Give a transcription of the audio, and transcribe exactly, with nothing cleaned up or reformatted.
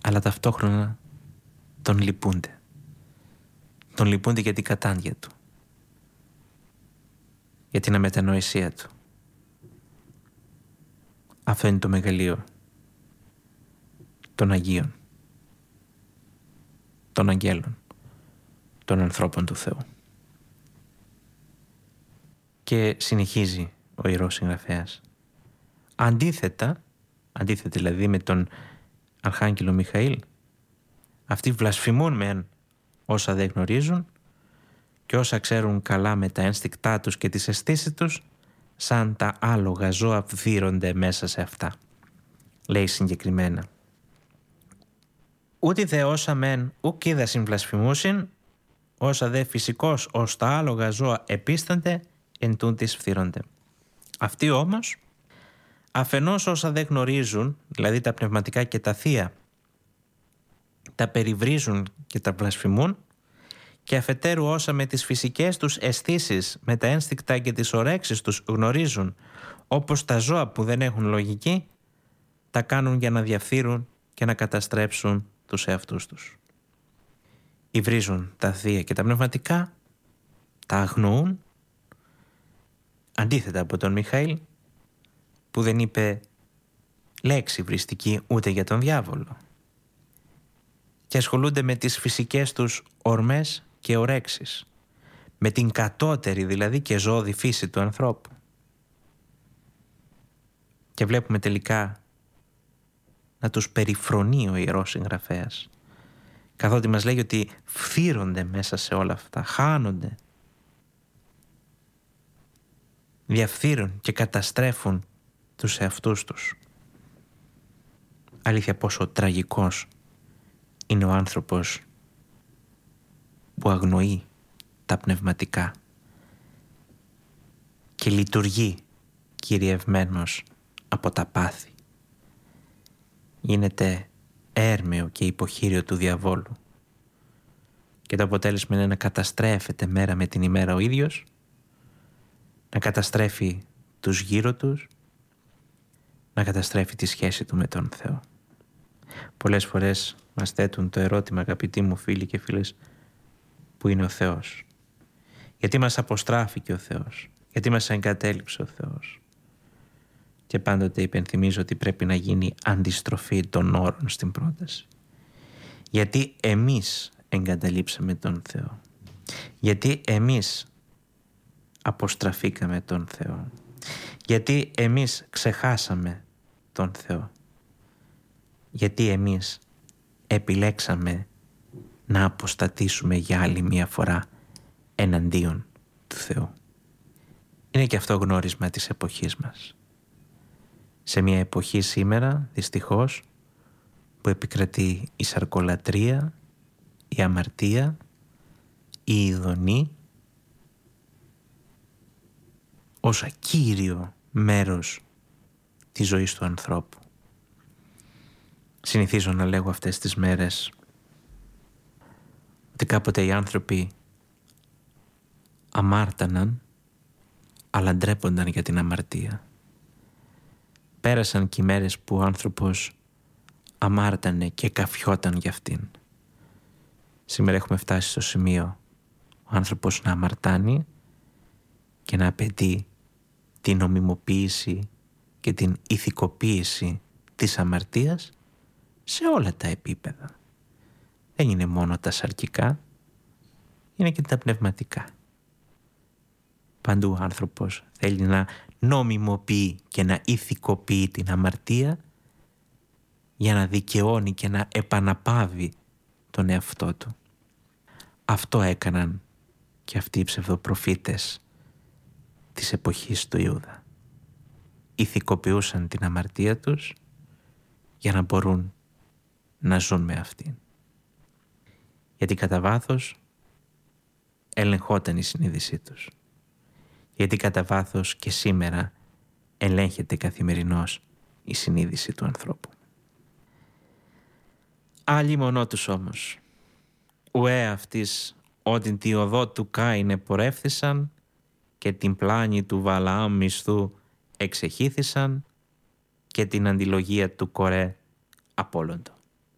αλλά ταυτόχρονα τον λυπούνται. Τον λυπούνται για την κατάντια του, για την αμετανοησία του. Αυτό είναι το μεγαλείο των Αγίων, των Αγγέλων, των ανθρώπων του Θεού. Και συνεχίζει ο Ιερός Συγγραφέας. Αντίθετα, αντίθετα δηλαδή με τον Αρχάγγελο Μιχαήλ, αυτοί βλασφημούν μεν όσα δεν γνωρίζουν και όσα ξέρουν καλά με τα ένστικτά τους και τις αισθήσεις τους, σαν τα άλογα ζώα βδύρονται μέσα σε αυτά. Λέει συγκεκριμένα. Ούτε δε όσα μεν ουκ είδα συμβλασφημούσιν, όσα δε φυσικός ως τα άλογα ζώα επίστανται, εν τούτης φθύρονται. Αυτοί όμως, αφενός όσα δεν γνωρίζουν, δηλαδή τα πνευματικά και τα θεία, τα περιβρίζουν και τα βλασφημούν, και αφετέρου όσα με τις φυσικές τους αισθήσεις, με τα ένστικτα και τις ορέξεις τους γνωρίζουν, όπως τα ζώα που δεν έχουν λογική, τα κάνουν για να διαφθείρουν και να καταστρέψουν τους εαυτούς τους. Υβρίζουν τα θεία και τα πνευματικά, τα αγνοούν, αντίθετα από τον Μιχαήλ, που δεν είπε λέξη βριστική ούτε για τον διάβολο, και ασχολούνται με τις φυσικές τους ορμές και ορέξεις, με την κατώτερη δηλαδή και ζώδη φύση του ανθρώπου. Και βλέπουμε τελικά να τους περιφρονεί ο Ιερός Συγγραφέας, καθότι μας λέει ότι φθύρονται μέσα σε όλα αυτά, χάνονται, διαφθείρουν και καταστρέφουν τους εαυτούς τους. Αλήθεια, πόσο τραγικός είναι ο άνθρωπος που αγνοεί τα πνευματικά και λειτουργεί κυριευμένος από τα πάθη. Γίνεται έρμεο και υποχείριο του διαβόλου και το αποτέλεσμα είναι να καταστρέφεται μέρα με την ημέρα ο ίδιος, να καταστρέφει τους γύρω τους, να καταστρέφει τη σχέση του με τον Θεό. Πολλές φορές μας θέτουν το ερώτημα, αγαπητοί μου φίλοι και φίλες, που είναι ο Θεός? Γιατί μας αποστράφηκε ο Θεός? Γιατί μας εγκατέλειψε ο Θεός? Και πάντοτε υπενθυμίζω ότι πρέπει να γίνει αντιστροφή των όρων στην πρόταση. Γιατί εμείς εγκαταλείψαμε τον Θεό? Γιατί εμείς αποστραφήκαμε τον Θεό? Γιατί εμείς ξεχάσαμε τον Θεό? Γιατί εμείς επιλέξαμε να αποστατήσουμε για άλλη μία φορά εναντίον του Θεού? Είναι και αυτό γνώρισμα της εποχής μας. Σε μια εποχή σήμερα, δυστυχώς, που επικρατεί η σαρκολατρία, η αμαρτία, η ειδονή, ως κύριο μέρος της ζωής του ανθρώπου. Συνηθίζω να λέγω αυτές τις μέρες ότι κάποτε οι άνθρωποι αμάρταναν, αλλά ντρέπονταν για την αμαρτία. Πέρασαν και οι μέρες που ο άνθρωπος αμάρτανε και καφιόταν για αυτήν. Σήμερα έχουμε φτάσει στο σημείο ο άνθρωπος να αμαρτάνει και να απαιτεί την νομιμοποίηση και την ηθικοποίηση της αμαρτίας σε όλα τα επίπεδα. Δεν είναι μόνο τα σαρκικά, είναι και τα πνευματικά. Παντού ο άνθρωπος θέλει να νομιμοποιεί και να ηθικοποιεί την αμαρτία για να δικαιώνει και να επαναπάβει τον εαυτό του. Αυτό έκαναν και αυτοί οι ψευδοπροφήτες της εποχής του Ιούδα. Ηθικοποιούσαν την αμαρτία τους για να μπορούν να ζουν με αυτήν. Γιατί κατά βάθος ελεγχόταν η συνείδησή τους. Γιατί κατά βάθος και σήμερα ελέγχεται καθημερινώς η συνείδηση του ανθρώπου. Άλλοι μονό τους όμως, ουέ αυτής ότι τη οδό του Κάιν επορεύθησαν και την πλάνη του Βαλαάμ μισθού εξεχύθησαν και την αντιλογία του Κορέ απόλοντο.